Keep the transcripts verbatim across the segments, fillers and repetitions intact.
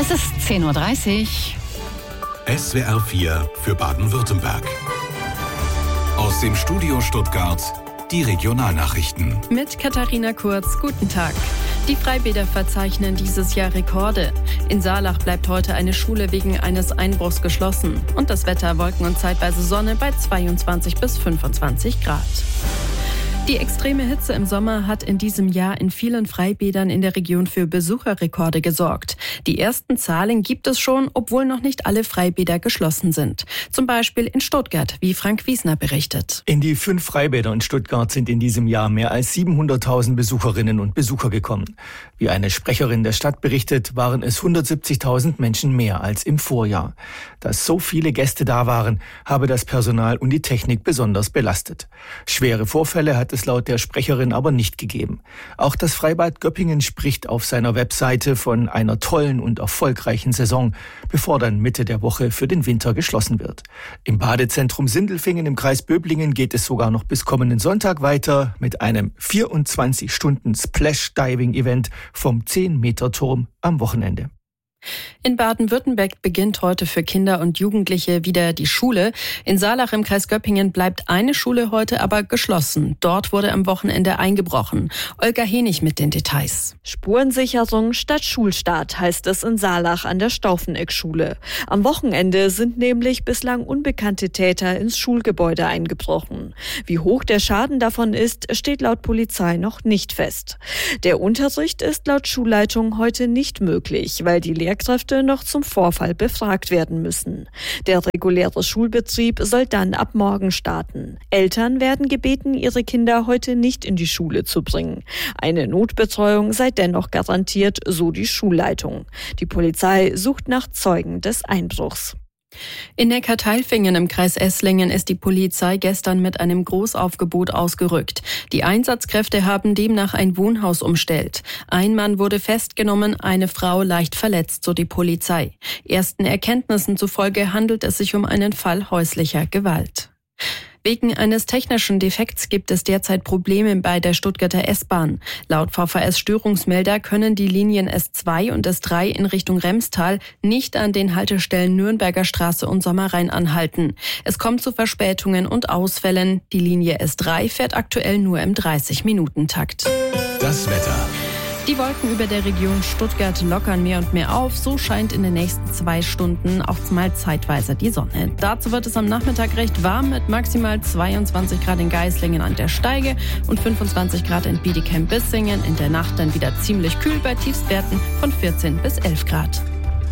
Es ist zehn Uhr dreißig. S W R vier für Baden-Württemberg. Aus dem Studio Stuttgart die Regionalnachrichten. Mit Katharina Kurz, guten Tag. Die Freibäder verzeichnen dieses Jahr Rekorde. In Saalach bleibt heute eine Schule wegen eines Einbruchs geschlossen. Und das Wetter, Wolken und zeitweise Sonne bei zweiundzwanzig bis fünfundzwanzig Grad. Die extreme Hitze im Sommer hat in diesem Jahr in vielen Freibädern in der Region für Besucherrekorde gesorgt. Die ersten Zahlen gibt es schon, obwohl noch nicht alle Freibäder geschlossen sind. Zum Beispiel in Stuttgart, wie Frank Wiesner berichtet. In die fünf Freibäder in Stuttgart sind in diesem Jahr mehr als siebenhunderttausend Besucherinnen und Besucher gekommen. Wie eine Sprecherin der Stadt berichtet, waren es hundertsiebzigtausend Menschen mehr als im Vorjahr. Dass so viele Gäste da waren, habe das Personal und die Technik besonders belastet. Schwere Vorfälle hat es laut der Sprecherin aber nicht gegeben. Auch das Freibad Göppingen spricht auf seiner Webseite von einer tollen und erfolgreichen Saison, bevor dann Mitte der Woche für den Winter geschlossen wird. Im Badezentrum Sindelfingen im Kreis Böblingen geht es sogar noch bis kommenden Sonntag weiter mit einem vierundzwanzig Stunden Splash-Diving-Event vom zehn Meter Turm am Wochenende. In Baden-Württemberg beginnt heute für Kinder und Jugendliche wieder die Schule. In Saalach im Kreis Göppingen bleibt eine Schule heute aber geschlossen. Dort wurde am Wochenende eingebrochen. Olga Henig mit den Details. Spurensicherung statt Schulstart heißt es in Saalach an der Staufeneck-Schule. Am Wochenende sind nämlich bislang unbekannte Täter ins Schulgebäude eingebrochen. Wie hoch der Schaden davon ist, steht laut Polizei noch nicht fest. Der Unterricht ist laut Schulleitung heute nicht möglich, weil die Lehrer Lehrkräfte noch zum Vorfall befragt werden müssen. Der reguläre Schulbetrieb soll dann ab morgen starten. Eltern werden gebeten, ihre Kinder heute nicht in die Schule zu bringen. Eine Notbetreuung sei dennoch garantiert, so die Schulleitung. Die Polizei sucht nach Zeugen des Einbruchs. In Neckartailfingen im Kreis Esslingen ist die Polizei gestern mit einem Großaufgebot ausgerückt. Die Einsatzkräfte haben demnach ein Wohnhaus umstellt. Ein Mann wurde festgenommen, eine Frau leicht verletzt, so die Polizei. Ersten Erkenntnissen zufolge handelt es sich um einen Fall häuslicher Gewalt. Wegen eines technischen Defekts gibt es derzeit Probleme bei der Stuttgarter S-Bahn. Laut V V S-Störungsmelder können die Linien S zwei und S drei in Richtung Remstal nicht an den Haltestellen Nürnberger Straße und Sommerrhein anhalten. Es kommt zu Verspätungen und Ausfällen. Die Linie S drei fährt aktuell nur im dreißig-Minuten-Takt. Das Wetter. Die Wolken über der Region Stuttgart lockern mehr und mehr auf. So scheint in den nächsten zwei Stunden auch mal zeitweise die Sonne. Dazu wird es am Nachmittag recht warm mit maximal zweiundzwanzig Grad in Geislingen an der Steige und fünfundzwanzig Grad in Bietigheim-Bissingen. In der Nacht dann wieder ziemlich kühl bei Tiefstwerten von vierzehn bis elf Grad.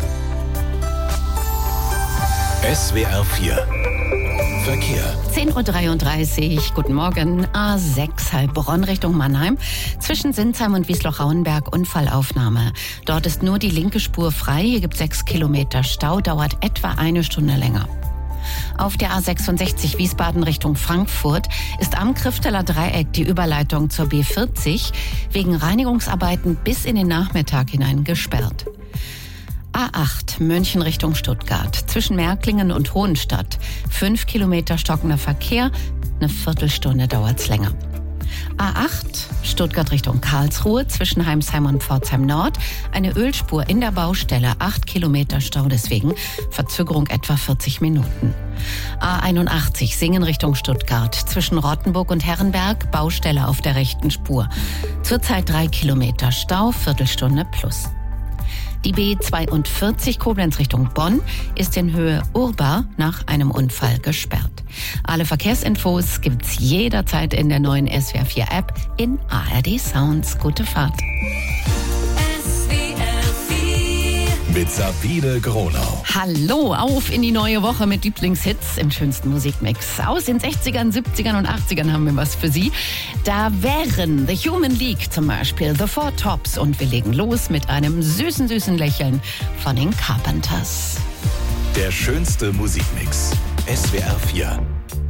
S W R vier Verkehr. zehn Uhr dreiunddreißig, guten Morgen. A sechs Heilbronn Richtung Mannheim. Zwischen Sinsheim und Wiesloch-Rauenberg Unfallaufnahme. Dort ist nur die linke Spur frei. Hier gibt es sechs Kilometer Stau, dauert etwa eine Stunde länger. Auf der A sechsundsechzig Wiesbaden Richtung Frankfurt ist am Krifteler Dreieck die Überleitung zur B vierzig wegen Reinigungsarbeiten bis in den Nachmittag hinein gesperrt. A acht München Richtung Stuttgart. Zwischen Märklingen und Hohenstadt. Fünf Kilometer stockender Verkehr. Eine Viertelstunde dauert's länger. A acht Stuttgart Richtung Karlsruhe. Zwischen Heimsheim und Pforzheim Nord. Eine Ölspur in der Baustelle. Acht Kilometer Stau deswegen. Verzögerung etwa vierzig Minuten. A einundachtzig Singen Richtung Stuttgart. Zwischen Rottenburg und Herrenberg. Baustelle auf der rechten Spur. Zurzeit drei Kilometer Stau. Viertelstunde plus. Die B zweiundvierzig Koblenz Richtung Bonn ist in Höhe Urba nach einem Unfall gesperrt. Alle Verkehrsinfos gibt's jederzeit in der neuen S W R vier App in A R D Sounds. Gute Fahrt. Mit Sabine Gronau. Hallo, auf in die neue Woche mit Lieblingshits im schönsten Musikmix. Aus den sechzigern, siebzigern und achtzigern haben wir was für Sie. Da wären The Human League zum Beispiel, The Four Tops. Und wir legen los mit einem süßen, süßen Lächeln von den Carpenters. Der schönste Musikmix. S W R vier.